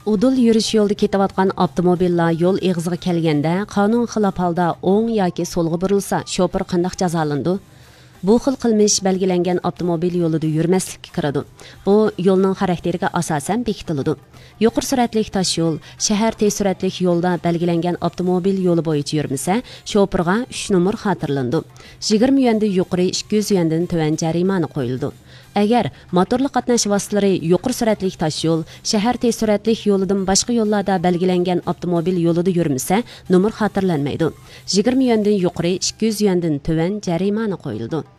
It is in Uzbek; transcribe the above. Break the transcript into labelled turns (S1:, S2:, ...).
S1: Udul yurish yo'lda ketayotgan avtomobillar yo'l eg'iziga kelganda qonun xilof holda o'ng yoki so'lga burilsa, shoför qanday jazolandi? Bu xil qilmish belgilangan avtomobil yo'lida yurmaslikka kiradi. Bu yo'lning xarakteriga asosan bekitiladi. Yuqori sur'atli tosh yo'l, shahar tez sur'atli yo'lda belgilangan avtomobil yo'li bo'yicha yurmasa, shoförga 3 nomer xotirlandi. 20 yuandan yuqori 200 yuandan tuvan jarimani qo'yildi. Agar motorli qatnash vositalari yuqori sur'atli tosh yo'l, shahar tez sur'atli yo'lidan boshqa yo'llarda belgilangan avtomobil yo'lida yurmasa, nomer xotirlanmaydi. 20 yuandan yuqori 200 yuandan tuvan jarimani qo'yildi.